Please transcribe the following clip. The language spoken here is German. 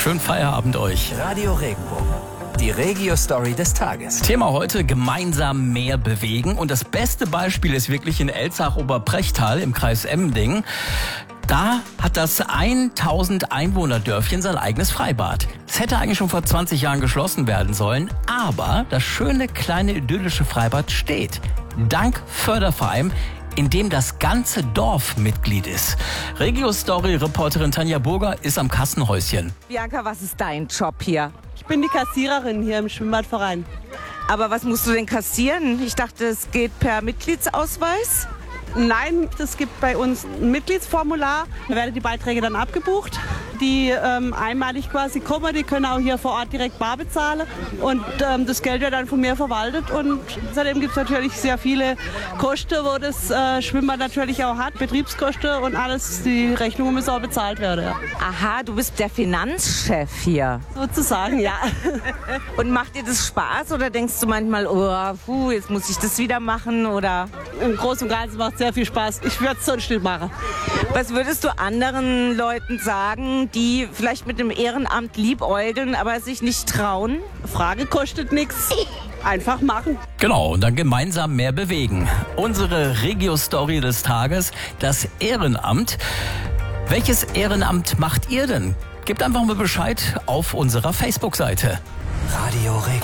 schönen Feierabend euch. Radio Regenbogen, die Regio-Story des Tages. Thema heute: gemeinsam mehr bewegen. Und das beste Beispiel ist wirklich in Elzach-Oberbrechtal im Kreis Emmendingen. Da hat das 1000 Einwohner-Dörfchen sein eigenes Freibad. Es hätte eigentlich schon vor 20 Jahren geschlossen werden sollen, aber das schöne, kleine, idyllische Freibad steht. Dank Förderverein, in dem das ganze Dorf Mitglied ist. Regio-Story-Reporterin Tanja Burger ist am Kassenhäuschen. Bianca, was ist dein Job hier? Ich bin die Kassiererin hier im Schwimmbadverein. Aber was musst du denn kassieren? Ich dachte, es geht per Mitgliedsausweis. Nein, es gibt bei uns ein Mitgliedsformular. Da werden die Beiträge dann abgebucht. Die einmalig quasi kommen, die können auch hier vor Ort direkt bar bezahlen. Und das Geld wird dann von mir verwaltet. Und seitdem gibt es natürlich sehr viele Kosten, wo das Schwimmbad natürlich auch hat. Betriebskosten und alles, die Rechnungen müssen auch bezahlt werden. Ja. Aha, du bist der Finanzchef hier. Sozusagen, ja. Und macht dir das Spaß oder denkst du manchmal, jetzt muss ich das wieder machen? Oder? Im Großen und Ganzen macht es sehr viel Spaß. Ich würde es sonst nicht machen. Was würdest du anderen Leuten sagen, die vielleicht mit dem Ehrenamt liebäugeln, aber sich nicht trauen? Frage kostet nichts. Einfach machen. Genau, und dann gemeinsam mehr bewegen. Unsere Regio-Story des Tages, das Ehrenamt. Welches Ehrenamt macht ihr denn? Gebt einfach mal Bescheid auf unserer Facebook-Seite. Radio Regenbogen.